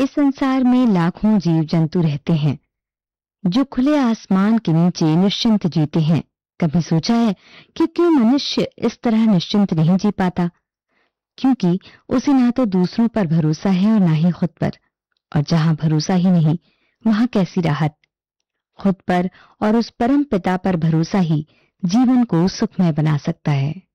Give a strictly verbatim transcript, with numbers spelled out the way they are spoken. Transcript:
इस संसार में लाखों जीव जंतु रहते हैं जो खुले आसमान के नीचे निश्चिंत जीते हैं। कभी सोचा है कि क्यों मनुष्य इस तरह निश्चिंत नहीं जी पाता? क्योंकि उसे ना तो दूसरों पर भरोसा है और ना ही खुद पर, और जहां भरोसा ही नहीं वहां कैसी राहत। खुद पर और उस परम पिता पर भरोसा ही जीवन को सुखमय बना सकता है।